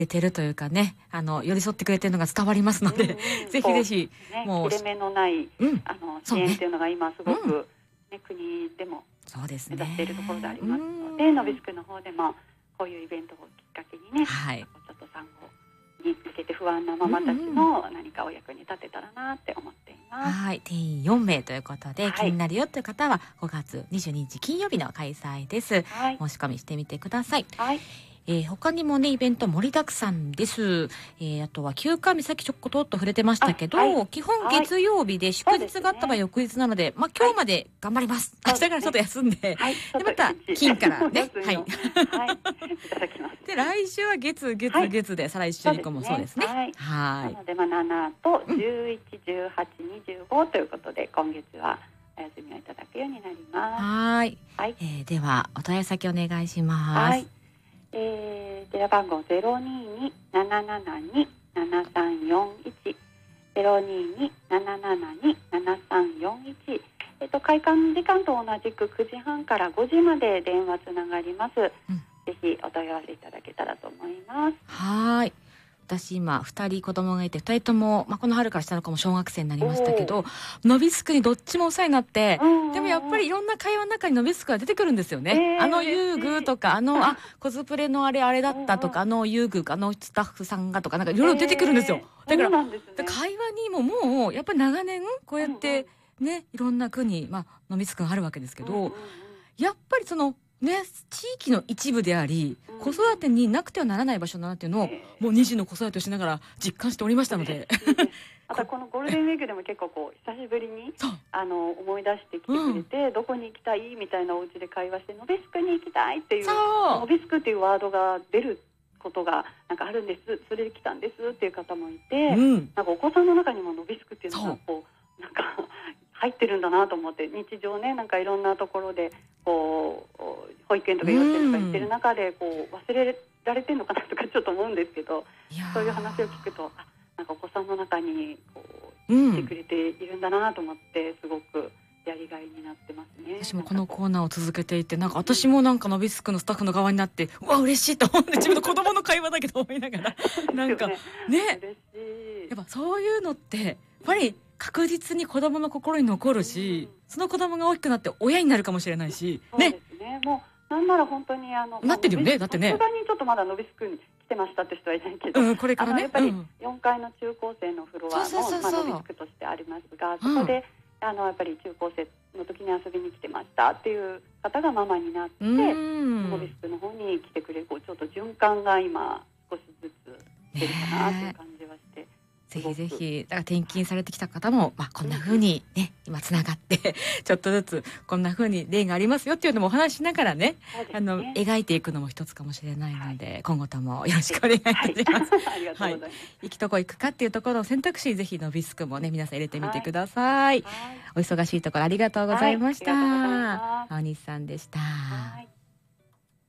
れてるというかね、寄り添ってくれてるのが伝わりますので、ぜひぜひ、 もう切れ目のない、支援っていうのが今すごく、国でもそうですね、 目指しているところでありますので、ノビスクの方でもこういうイベントをきっかけにね、ちょっと産後に向けて不安なママたちの何かお役に立てたらなって思っています。 はい、定員4名ということで、気になるよという方は5月22日金曜日の開催です。申し込みしてみてください。他にもねイベント盛りだくさんです。あとは休暇岬ちょっと触れてましたけど、基本月曜日で祝日があった場合翌日なので、今日まで頑張ります。明日からちょっと休んで、でまた金からね、いただきます。 で来週は月で再来週以降もそうですね。 なので7と11、18、25ということで今月はお休みをいただくようになります。 ではお問い合わせ先お願いします。 電話番号022-772-7341 022-772-7341、開館時間と同じく9時半から5時まで電話つながります。ぜひお問い合わせいただけたらと思います。 私今2人子供がいて、2人とも、この春から下の子も小学生になりましたけど、ノビスクにどっちもお世話になって、でもやっぱりいろんな会話の中にノビスクが出てくるんですよね。遊具とかコスプレのあれだったとか、遊具スタッフさんがとかなんかいろいろ出てくるんですよ。だから会話にもうやっぱり長年こうやってね、いろんな国ノビスクがあるわけですけど、やっぱりそのね、地域の一部であり、子育てになくてはならない場所だなっていうのを、もう2児の子育てをしながら実感しておりましたのであとこのゴールデンウィークでも結構久しぶりに思い出してきてくれて、どこに行きたいみたいなお家で会話して、ノビスクに行きたいっていう、ノビスクっていうワードが出ることがなんかあるんです、それで来たんですっていう方もいて、なんかお子さんの中にもノビスクっていうのがなんか入ってるんだなと思って、日常ね、なんかいろんなところで保育園とか幼稚園とか行ってる中で忘れられてるのかなとかちょっと思うんですけど、そういう話を聞くとなんかお子さんの中にいてくれているんだなと思って、すごくやりがいになってますね。 私もこのコーナーを続けていて、なんか私もなんかノビスクのスタッフの側になって、うわ嬉しいと思って自分の子供の会話だけど思いながらなんかね、嬉しい。やっぱそういうのってやっぱり確実に子供の心に残るし、その子供が大きくなって親になるかもしれないし、 そうですね。もうなんなら本当になってるよね。だってね。 さすがにちょっとまだノビスクに来てましたって人はいないけど、 これからね。 やっぱり4階の中高生のフロアもノビスクとしてありますが、そこでやっぱり中高生の時に遊びに来てましたっていう方がママになって、ノビスクの方に来てくれる、ちょっと循環が今少しずつ出るかなという感じはして。 ぜひぜひ、だから転勤されてきた方も、こんな風にね、今つながってちょっとずつこんな風に例がありますよっていうのもお話しながらね、描いていくのも一つかもしれないので、今後ともよろしくお願いいたします。 ありがとうございます。 行きとこ行くかっていうところの選択肢、ぜひノビスクもね皆さん入れてみてください。お忙しいところありがとうございました。大西さんでした。